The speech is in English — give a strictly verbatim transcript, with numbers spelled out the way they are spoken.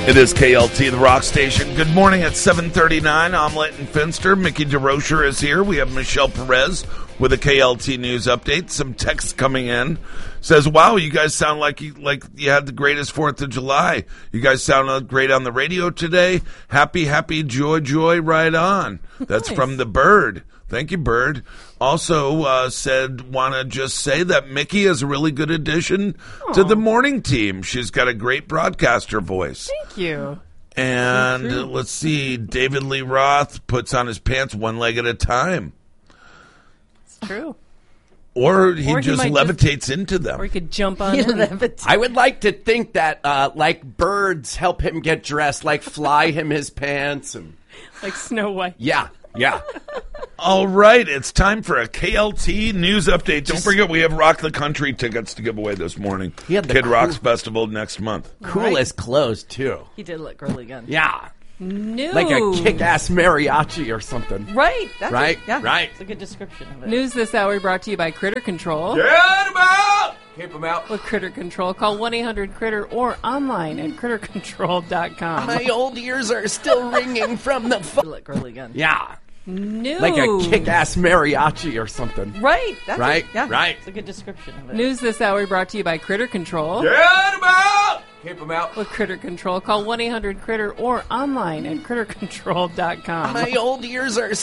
It is K L T, the rock station. Good morning at seven thirty-nine. Omelette and Finster. Mickey DeRocher is here. We have Michelle Perez with a K L T news update. Some text coming in. Says, wow, you guys sound like you like you had the greatest fourth of July. You guys sound great on the radio today. Happy, happy, joy, joy, right on. That's nice. From the Bird. Thank you, Bird. Also uh, said, want to just say that Mickey is a really good addition Aww. to the morning team. She's got a great broadcaster voice. Thank you. And uh, let's see, David Lee Roth puts on his pants one leg at a time. It's true. Or he or just he levitates just, into them. Or he could jump on in. I would like to think that, uh, like birds help him get dressed, like fly him his pants. And like Snow White. Yeah, yeah. All right, it's time for a K L T news update. Don't forget, we have Rock the Country tickets to give away this morning. Kid cool, Rock's Festival next month. Coolest right. clothes, too. He did look really good. Yeah. News. Like a kick-ass mariachi or something. Right. That's right? A, yeah. Right. It's a good description of it. News this hour brought to you by Critter Control. Get them out! Keep them out. With Critter Control, call one eight hundred critter or online at critter control dot com. My old ears are still ringing from the... Fu- look really good. Yeah. News. Like a kick-ass mariachi or something. Right. That's right? A, yeah. Right. It's a good description of it. News this hour brought to you by Critter Control. Get them out! Keep them out. With Critter Control, call one eight hundred critter or online at critter control dot com. My old ears are